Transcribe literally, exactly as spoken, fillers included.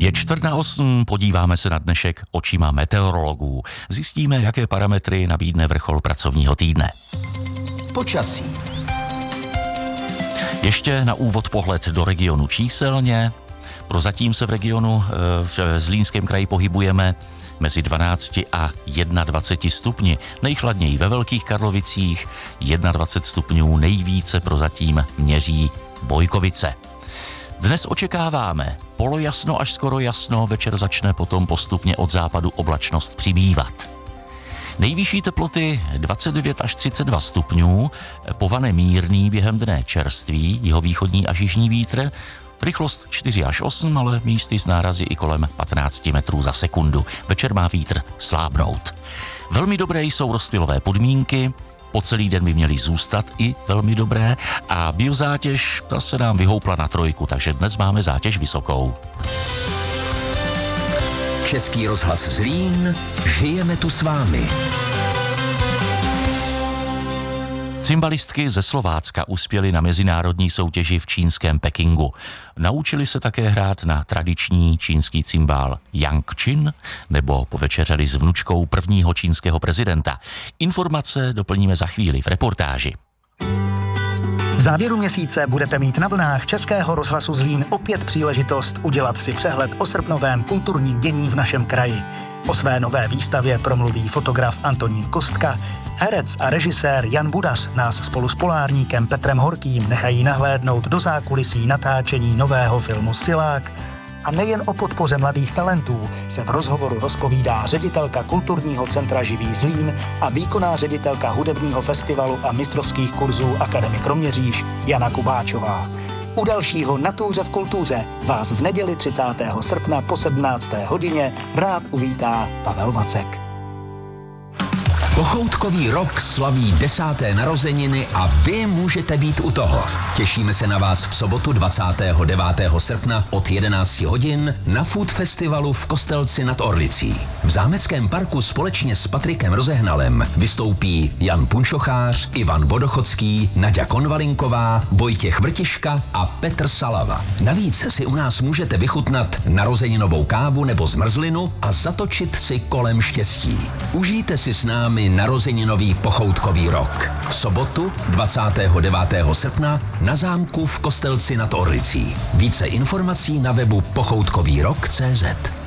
Je čtvrt na osm, podíváme se na dnešek očima meteorologů. Zjistíme, jaké parametry nabídne vrchol pracovního týdne. Počasí. Ještě na úvod pohled do regionu číselně. Prozatím se v regionu v Zlínském kraji pohybujeme mezi dvanácti a dvaceti jedním stupni. Nejchladněji ve Velkých Karlovicích, dvacet jedna stupňů, nejvíce prozatím měří Bojkovice. Dnes očekáváme polojasno až skoro jasno, večer začne potom postupně od západu oblačnost přibývat. Nejvyšší teploty dvacet devět až třicet dva stupňů, povane mírný, během dne čerstvý, jihovýchodní až jižní vítr, rychlost čtyři až osm, ale místy s nárazy i kolem patnáct metrů za sekundu. Večer má vítr slábnout. Velmi dobré jsou rozptylové podmínky, po celý den by měly zůstat i velmi dobré a biozátěž ta se nám vyhoupla na trojku, takže dnes máme zátěž vysokou. Český rozhlas Zlín, žijeme tu s vámi. Cymbalistky ze Slovácka uspěly na mezinárodní soutěži v čínském Pekingu. Naučili se také hrát na tradiční čínský cymbál Yangqin nebo povečeřeli s vnučkou prvního čínského prezidenta. Informace doplníme za chvíli v reportáži. V závěru měsíce budete mít na vlnách Českého rozhlasu Zlín opět příležitost udělat si přehled o srpnovém kulturním dění v našem kraji. O své nové výstavě promluví fotograf Antonín Kostka, herec a režisér Jan Budař nás spolu s polárníkem Petrem Horkým nechají nahlédnout do zákulisí natáčení nového filmu Silák. A nejen o podpoře mladých talentů se v rozhovoru rozpovídá ředitelka kulturního centra Živý Zlín a výkonná ředitelka hudebního festivalu a mistrovských kurzů Akademie Kroměříž Jana Kubáčová. U dalšího Na túře v kultuře vás v neděli třicátého srpna po sedmnácté hodině rád uvítá Pavel Vacek. Pochoutkový rok slaví desáté narozeniny a vy můžete být u toho. Těšíme se na vás v sobotu dvacátého devátého srpna od jedenácti hodin na Food Festivalu v Kostelci nad Orlicí. V Zámeckém parku společně s Patrikem Rozehnalem vystoupí Jan Punčochář, Ivan Vodochodský, Naďa Konvalinková, Vojtěch Vrtiška a Petr Salava. Navíc si u nás můžete vychutnat narozeninovou kávu nebo zmrzlinu a zatočit si kolem štěstí. Užijte si s námi narozeninový pochoutkový rok. V sobotu dvacátého devátého srpna na zámku v Kostelci nad Orlicí. Více informací na webu pochoutkový rok tečka cé zet.